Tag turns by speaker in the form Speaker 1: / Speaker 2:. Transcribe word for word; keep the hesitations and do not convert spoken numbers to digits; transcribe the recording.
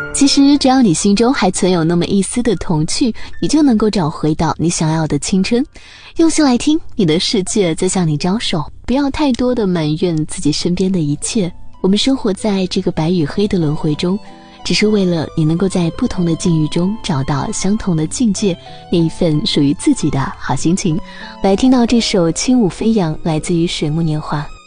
Speaker 1: 其实只要你心中还存有那么一丝的童趣，你就能够找回到你想要的青春。用心来听，你的世界在向你招手，不要太多的埋怨自己身边的一切。我们生活在这个白与黑的轮回中，只是为了你能够在不同的境遇中找到相同的境界，那一份属于自己的好心情。来听到这首轻舞飞扬，来自于水木年华。